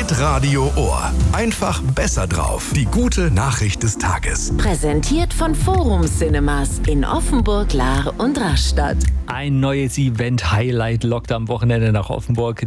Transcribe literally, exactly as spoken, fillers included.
Hitradio Ohr. Einfach besser drauf. Die gute Nachricht des Tages. Präsentiert von Forum Cinemas in Offenburg, Lahr und Rastatt. Ein neues Event-Highlight lockt am Wochenende nach Offenburg.